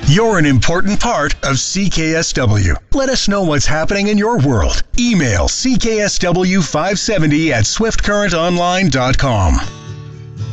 You're an important part of CKSW. Let us know what's happening in your world. Email cksw570@swiftcurrentonline.com.